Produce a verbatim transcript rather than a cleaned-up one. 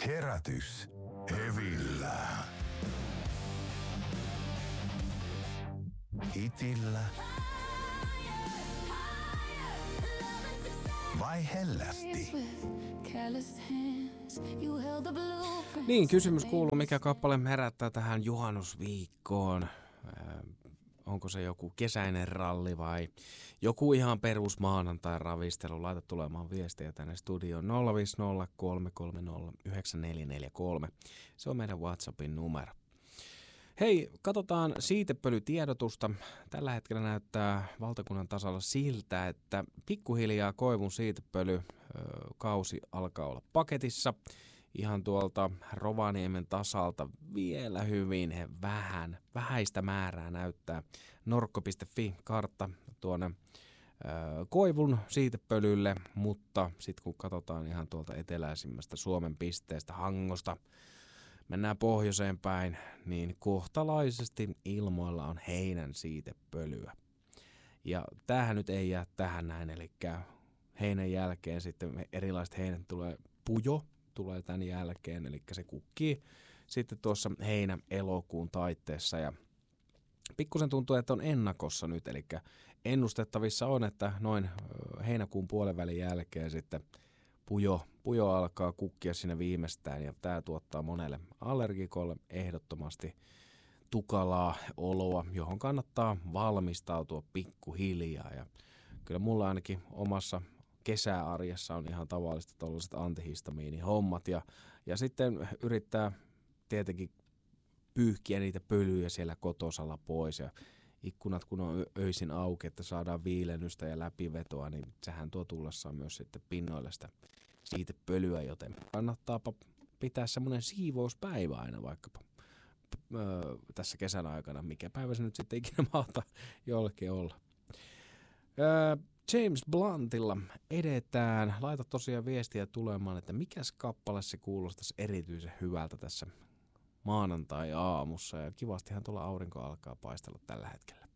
Herätys Hevillä. Itillä vai hellästi? Niin, kysymys kuuluu, mikä kappale herättää tähän juhannusviikkoon. Onko se joku kesäinen ralli vai joku ihan perus maanantai ravistelu? Laita tulemaan viestiä tänne studioon nolla viisi nolla kolme kolme nolla yhdeksän neljä neljä kolme. Se on meidän WhatsAppin numero. Hei, katsotaan siitepölytiedotusta. Tällä hetkellä näyttää valtakunnan tasalla siltä, että pikkuhiljaa koivun siitepölykausi alkaa olla paketissa. Ihan tuolta Rovaniemen tasalta vielä hyvin vähän, vähäistä määrää näyttää norkko piste fi-kartta tuonne ö, koivun siitepölylle, mutta sitten kun katsotaan ihan tuolta eteläisimmästä Suomen pisteestä Hangosta, mennään pohjoiseen päin, niin kohtalaisesti ilmoilla on heinän siitepölyä. Ja tämähän nyt ei jää tähän näin, eli heinän jälkeen sitten erilaiset heinät tulee pujo, tulee tämän jälkeen, eli se kukkii sitten tuossa heinä-elokuun taitteessa ja pikkusen tuntuu, että on ennakossa nyt, eli ennustettavissa on, että noin heinäkuun puolenvälin jälkeen sitten pujo, pujo alkaa kukkia sinne viimeistään ja tämä tuottaa monelle allergikolle ehdottomasti tukalaa oloa, johon kannattaa valmistautua pikkuhiljaa ja kyllä mulla ainakin omassa kesäarjessa on ihan tavallista tuollaiset antihistamiinihommat ja, ja sitten yrittää tietenkin pyyhkiä niitä pölyjä siellä kotosalla pois ja ikkunat kun on öisin auki, että saadaan viilennystä ja läpivetoa, niin sehän tuo tullessaan myös sitten pinnoille sitä siitepölyä, joten kannattaapa pitää semmoinen siivouspäivä aina vaikkapa öö, tässä kesän aikana, mikä päivä se nyt sitten ikinä mahtaa jollekin olla. Öö, James Bluntilla edetään. Laita tosiaan viestiä tulemaan, että mikäs kappale se kuulostaisi erityisen hyvältä tässä maanantai-aamussa. Ja kivastihan tuolla aurinko alkaa paistella tällä hetkellä.